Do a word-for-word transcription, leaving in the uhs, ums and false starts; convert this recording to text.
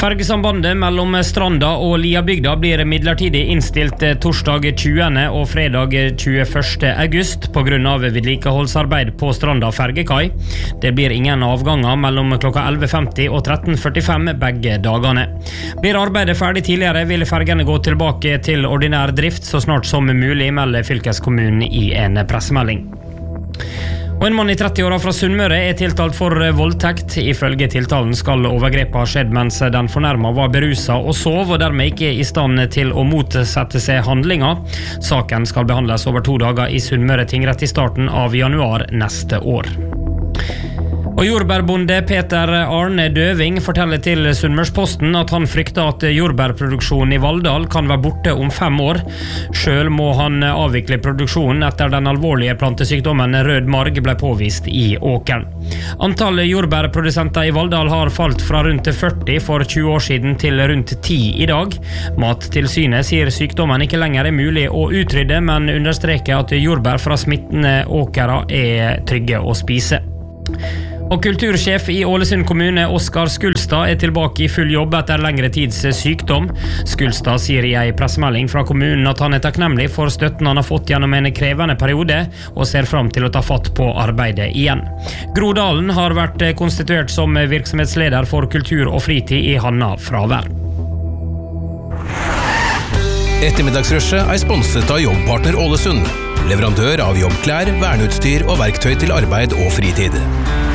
Fergesambandet mellom Stranda og Liabygda blir midlertidig innstilt torsdag tjuende og fredag tjueførste august på grunn av vedlikeholdsarbeid på Stranda fergekai. Det blir ingen avganger mellom klokka elleve femti og tretten førtifem begge dagene. Blir arbeidet ferdig tidligere, vil fergene gå tilbake til ordinær drift så snart som mulig, melder fylkeskommunen i en pressemelding. Og en mann i tretti-åra fra Sunnmøre er tiltalt for voldtekt. Ifølge tiltalen skal overgrepet ha skjedd mens den fornærmede var beruset og sov, og dermed ikke i stand til å motsette seg handlinger. Saken skal behandles over to dager i Sunnmøre tingrett i starten av januar neste år. Og jordbærbonde Peter Arne Døving forteller til Sunnmørsposten at han frykter at jordbærproduksjonen i Valldal kan være borte om fem år. Selv må han avvikle produksjonen etter den alvorlige plantesykdommen rød marg ble påvist i åkeren. Antallet jordbærprodusenter i Valldal har falt fra rundt førti for tjue år siden til rundt ti i dag. Mattilsynet sier sykdommen ikke lenger er mulig å utrydde, men understreker at jordbær fra smittende åkere er trygge å spise. Og kultursjef i Ålesund kommune, Oskar Skulstad, er tilbake i full jobb etter lengre tids sykdom. Skulstad sier i en pressemelding fra kommunen at han er takknemlig for støtten han har fått gjennom en krevende periode, og ser fram til å ta fatt på arbeidet igjen. Gro Dalen har vært konstituert som virksomhetsleder for kultur og fritid i Hanna fravær. Ettermiddagsrushet er sponset av Jobbpartner Ålesund, leverandør av jobbklær, verneutstyr og verktøy til arbeid og fritid.